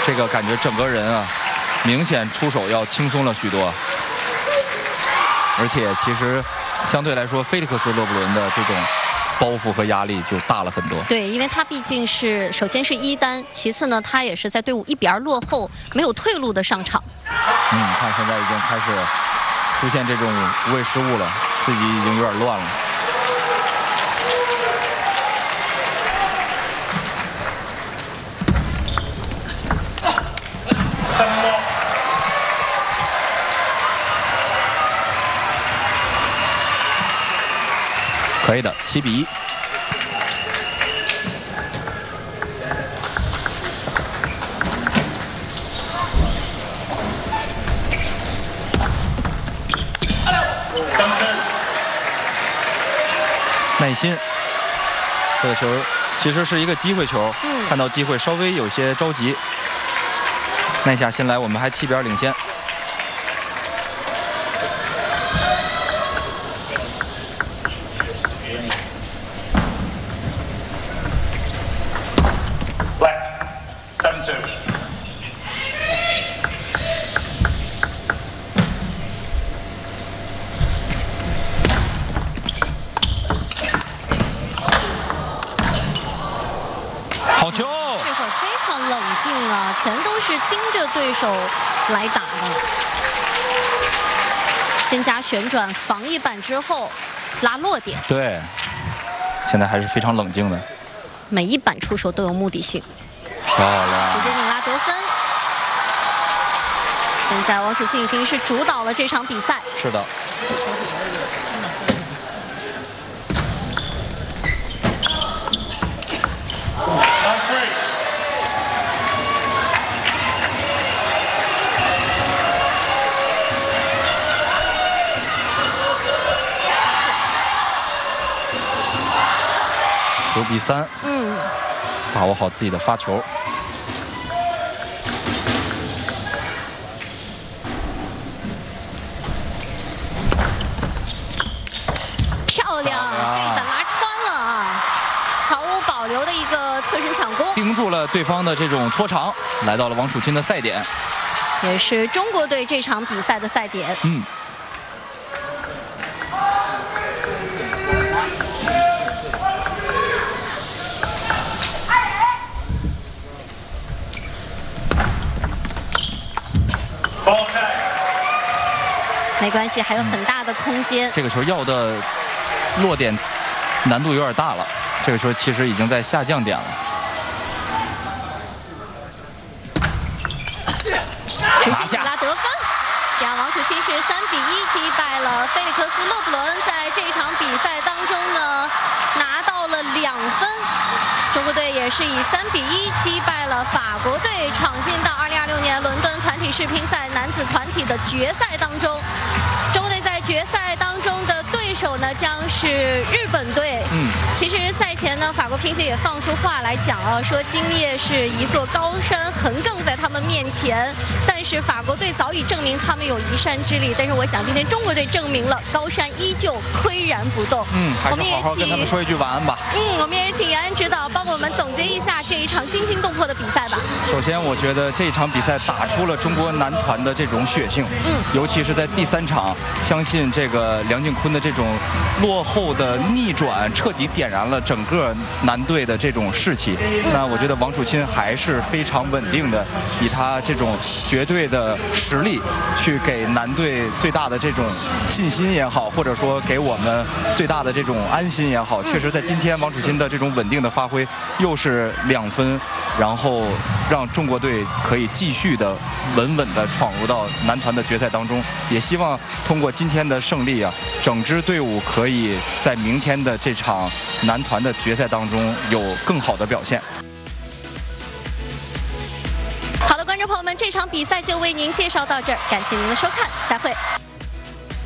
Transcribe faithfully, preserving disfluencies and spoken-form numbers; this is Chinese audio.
这个感觉整个人啊，明显出手要轻松了许多。而且其实相对来说，菲利克斯·勒布伦的这种包袱和压力就大了很多。 对，因为他毕竟是首先是一单，其次呢，他也是在队伍一比二落后、没有退路的上场。 嗯，你看现在已经开始出现这种无谓失误了，自己已经有点乱了。可以的，七比一。耐心，这个球其实是一个机会球， 嗯， 看到机会稍微有些着急。耐下心来，我们还七比二领先。好球！ 这会儿非常冷静啊，全都是盯着对手来打的。先加旋转防一板之后拉落点。 对，现在还是非常冷静的。 每一板出手都有目的性。 漂亮！ 直接拧拉得分。现在王楚钦已经是主导了这场比赛。 是的。九比三， 嗯， 把握好自己的发球。 漂亮，这一板拉穿了啊！毫无保留的一个侧身抢攻， 盯住了对方的这种搓长，来到了王楚钦的赛点， 也是中国队这场比赛的赛点。 嗯。 没关系，还有很大的空间。 这个球要的落点难度有点大了，这个球其实已经在下降点了。 直接拉得分，这样王楚钦是三比一击败了菲利克斯·勒布伦，在这场比赛当中呢拿到了两分。中国队也是以三比一击败了法国队，闯进到二零二六年伦敦团体世乒赛男子团体的决赛当中。中国队在决赛当中的对手呢将是日本队。嗯，其实赛前呢，法国乒协也放出话来讲啊，说今夜是一座高山横亘在他们面前，但是法国队早已证明他们有移山之力。但是我想今天中国队证明了高山依旧岿然不动。 嗯，还是好好跟他们说一句晚安吧。 嗯，我们也请延安指导帮我们总结一下这一场惊心动魄的比赛吧。 首先，我觉得这场比赛打出了中国男团的这种血性，嗯，尤其是在第三场，相信这个梁靖昆的这种落后的逆转，彻底点燃了整个男队的这种士气。嗯、那我觉得王楚钦还是非常稳定的，以他这种绝对的实力去给男队最大的这种信心也好，或者说给我们最大的这种安心也好，确实在今天王楚钦的这种稳定的发挥，又是两分，然后让中国队可以继续的稳稳的闯入到男团的决赛当中。也希望通过今天的胜利啊，整支队伍可以在明天的这场男团的决赛当中有更好的表现。 好的，观众朋友们，这场比赛就为您介绍到这儿，感谢您的收看，再会。